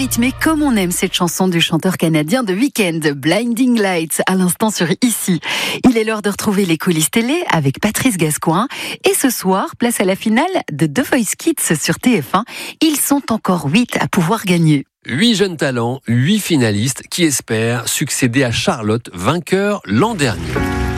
rythmée comme on aime cette chanson du chanteur canadien The Weeknd, Blinding Lights, à l'instant sur Ici. Il est l'heure de retrouver les coulisses télé avec Patrice Gascoin. Et ce soir, place à la finale de The Voice Kids sur TF1. Ils sont encore 8 à pouvoir gagner. 8 jeunes talents, 8 finalistes qui espèrent succéder à Charlotte, vainqueur l'an dernier.